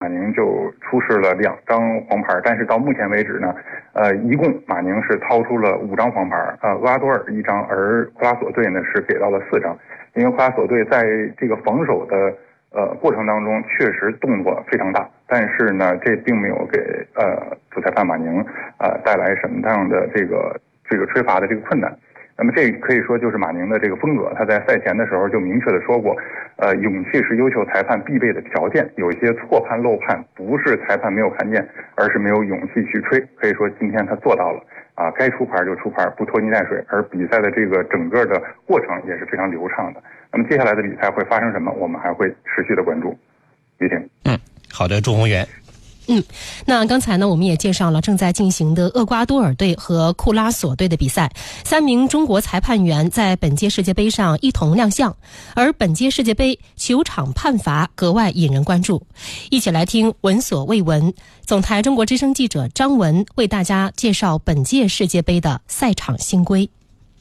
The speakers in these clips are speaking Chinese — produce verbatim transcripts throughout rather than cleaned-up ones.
马宁就出示了两张黄牌，但是到目前为止呢，呃，一共马宁是掏出了五张黄牌，呃，厄瓜多尔一张，而库拉索队呢是给到了四张，因为库拉索队在这个防守的呃过程当中确实动作非常大，但是呢，这并没有给呃主裁判马宁呃带来什么样的这个这个吹罚的这个困难。那么这可以说就是马宁的这个风格，他在赛前的时候就明确的说过，呃，勇气是优秀裁判必备的条件，有一些错判漏判不是裁判没有看见，而是没有勇气去吹。可以说今天他做到了，啊，该出牌就出牌，不拖泥带水，而比赛的这个整个的过程也是非常流畅的。那么接下来的比赛会发生什么，我们还会持续的关注。于婷， 嗯，好的，朱宏元。 嗯，那刚才呢，我们也介绍了正在进行的厄瓜多尔队和库拉索队的比赛，三名中国裁判员在本届世界杯上一同亮相，而本届世界杯球场判罚格外引人关注。一起来听闻所未闻，总台中国之声记者张文为大家介绍本届世界杯的赛场新规。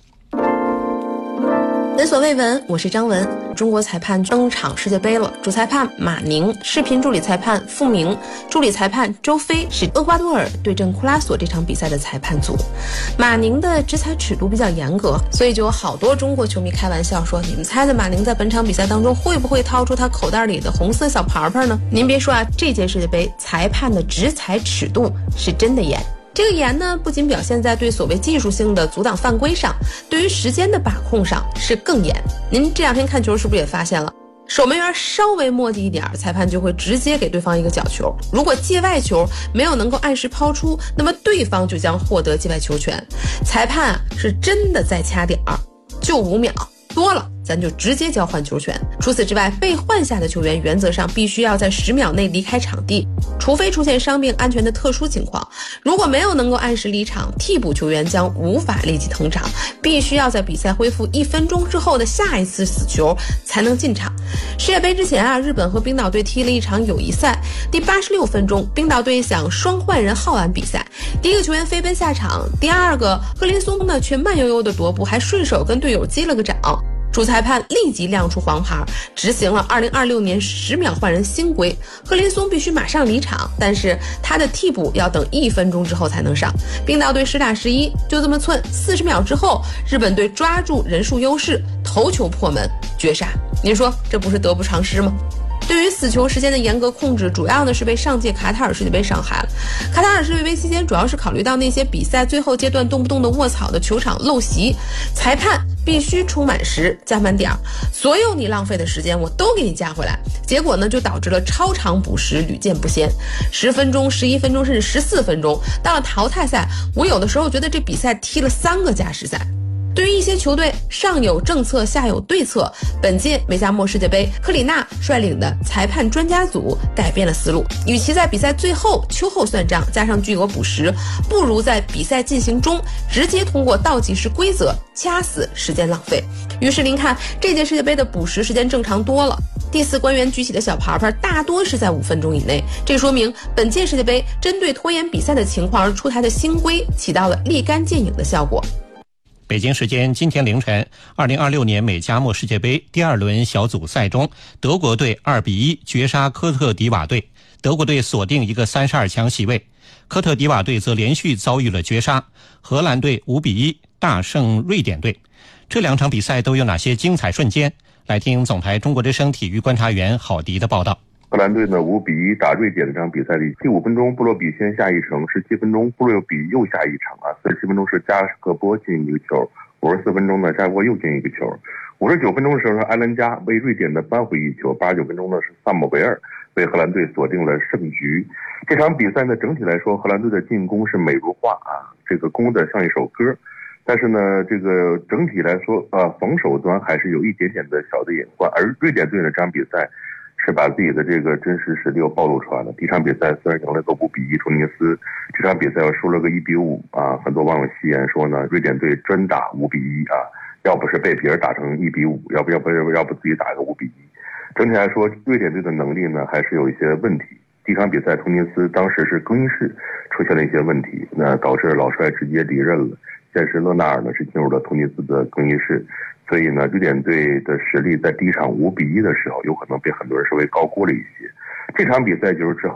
闻所未闻，我是张文。中国裁判登场世界杯了，主裁判马宁，视频助理裁判付明，助理裁判周飞是厄瓜多尔对阵库拉索这场比赛的裁判组。马宁的执裁尺度比较严格，所以就有好多中国球迷开玩笑说，你们猜猜马宁在本场比赛当中会不会掏出他口袋里的红色小牌牌呢？您别说啊，这届世界杯裁判的执裁尺度是真的严。这个严呢，不仅表现在对所谓技术性的阻挡犯规上，对于时间的把控上是更严。您这两天看球是不是也发现了，守门员稍微磨叽一点，裁判就会直接给对方一个角球。如果界外球没有能够按时抛出，那么对方就将获得界外球权。裁判是真的在掐点儿，就五秒。多了咱就直接交换球权。除此之外，被换下的球员原则上必须要在十秒内离开场地，除非出现伤病安全的特殊情况。如果没有能够按时离场，替补球员将无法立即登场，必须要在比赛恢复一分钟之后的下一次死球才能进场。世界杯之前啊，日本和冰岛队踢了一场友谊赛，第八十六分钟，冰岛队想双换人耗完比赛，第一个球员飞奔下场，第二个赫林松呢却慢悠悠的踱步，还顺手跟队友击了个掌。主裁判立即亮出黄牌，执行了二零二六年十秒换人新规。赫林松必须马上离场，但是他的替补要等一分钟之后才能上。冰岛队十打十一，就这么寸。四十秒之后，日本队抓住人数优势，头球破门，绝杀。您说这不是得不偿失吗？对于死球时间的严格控制，主要呢是被上届卡塔尔世界杯伤害了。卡塔尔世界杯期间，主要是考虑到那些比赛最后阶段动不动的卧草的球场陋习，裁判必须充满时加满点，所有你浪费的时间我都给你加回来。结果呢，就导致了超长补时屡见不鲜，十分钟、十一分钟，甚至十四分钟。到了淘汰赛，我有的时候觉得这比赛踢了三个加时赛。对于一些球队，上有政策下有对策，本届梅加莫世界杯，克里纳率领的裁判专家组改变了思路，与其在比赛最后秋后算账加上巨额补时，不如在比赛进行中直接通过倒计时规则掐死时间浪费。于是您看，这届世界杯的补时时间正常多了，第四官员举起的小牌牌大多是在五分钟以内，这说明本届世界杯针对拖延比赛的情况而出台的新规起到了立竿见影的效果。 北京时间今天凌晨，二零二六年美加墨世界杯第二轮小组赛中，德国队二比一绝杀科特迪瓦队，德国队锁定一个三十二强席位，科特迪瓦队则连续遭遇了绝杀，荷兰队五比一大胜瑞典队。这两场比赛都有哪些精彩瞬间？来听总台中国之声体育观察员郝迪的报道。 荷兰队呢五比一打瑞典的这场比赛里，第五分钟布洛比先下一城，十七分钟布洛比又下一城啊，四十七分钟是加克波进一个球，五十四分钟呢加克波又进一个球，五十九分钟的时候呢埃伦加为瑞典的扳回一球，八十九分钟呢是萨姆维尔为荷兰队锁定了胜局。这场比赛呢整体来说，荷兰队的进攻是美如画啊，这个攻的像一首歌。但是呢，这个整体来说，呃，防守端还是有一点点的小的隐患，而瑞典队呢这场比赛是把自己的这个真实实力又暴露出来了。第一场比赛虽然赢了个五比一突尼斯，这场比赛又输了个一比五啊，很多网友戏言说呢，瑞典队专打五比一啊，要不是被别人打成一比五，要不要不要不自己打个五比一。整体来说，瑞典队的能力呢还是有一些问题。第一场比赛突尼斯当时是更衣室出现了一些问题，那导致老帅直接离任了。现时勒纳尔呢是进入了突尼斯的更衣室，所以呢，瑞典队的实力在第一场五比一的时候，有可能被很多人稍微高估了一些。这场比赛就是之后